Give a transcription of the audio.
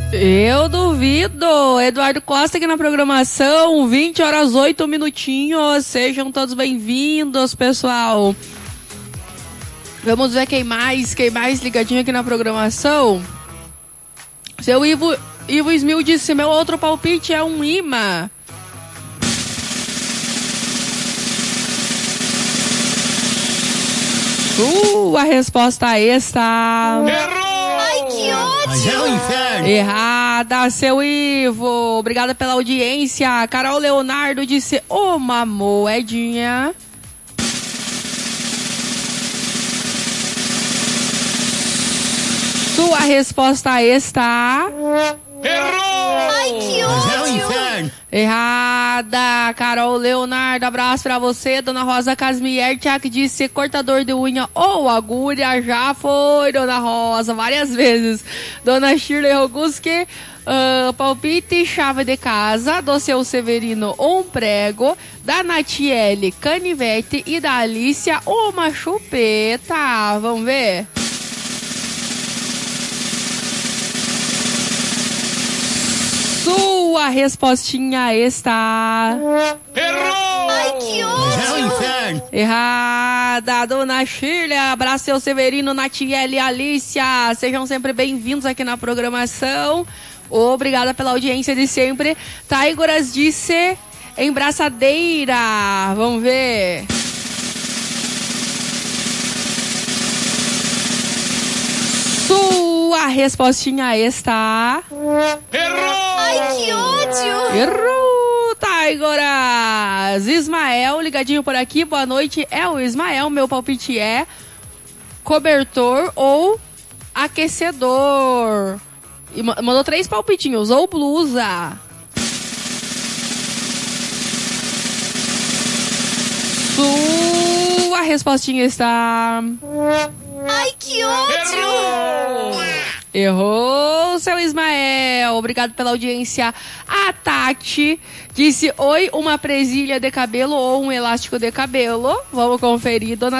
Eu duvido. Eduardo Costa aqui na programação, 20 horas 8 minutinhos. Sejam todos bem-vindos, pessoal. Vamos ver quem mais ligadinho aqui na programação. Seu Ivo Smil disse, meu outro palpite é um imã. A resposta está... Errou! Ai, que ótimo! Mas é o inferno. Errada, seu Ivo. Obrigada pela audiência. Carol Leonardo disse uma moedinha. Sua resposta está... Errou! Ai, que ótimo! Mas é o inferno. Errada, Carol Leonardo, abraço pra você. Dona Rosa Casmier que disse cortador de unha ou agulha. Já foi, Dona Rosa, várias vezes. Dona Shirley Roguski, palpite, chave de casa. Do seu Severino, um prego. Da Natiele, canivete. E da Alicia, uma chupeta. Vamos ver? Sua respostinha está... Errou! Ai, que ótimo! É o inferno. Errada, Dona Shirley, abraço seu Severino, Natiele e Alicia. Sejam sempre bem-vindos aqui na programação. Obrigada pela audiência de sempre. Taigoras disse embraçadeira. Vamos ver... Sua respostinha está... Errou! Ai, que ódio! Errou, Taigoras! Ismael, ligadinho por aqui, boa noite. É o Ismael, meu palpite é cobertor ou aquecedor. E mandou 3 palpitinhos, ou blusa. Sua respostinha está... Ai, que ódio! Errou, seu Ismael. Obrigado pela audiência. A Tati disse, oi, uma presilha de cabelo ou um elástico de cabelo. Vamos conferir, dona